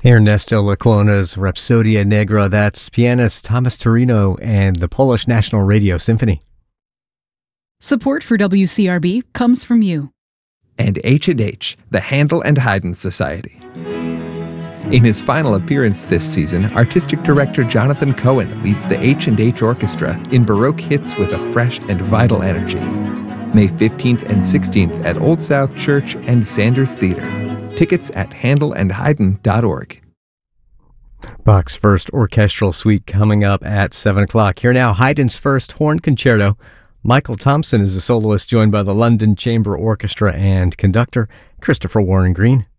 Ernesto Lecuona's Rhapsodia Negra, that's pianist Thomas Torino and the Polish National Radio Symphony. Support for WCRB comes from you. And H&H, the Handel and Haydn Society. In his final appearance this season, artistic director Jonathan Cohen leads the H&H Orchestra in Baroque hits with a fresh and vital energy. May 15th and 16th at Old South Church and Sanders Theater. Tickets at handelandhaydn.org. Bach's first orchestral suite coming up at 7 o'clock. Here now, Haydn's first horn concerto. Michael Thompson is the soloist, joined by the London Chamber Orchestra and conductor Christopher Warren Green.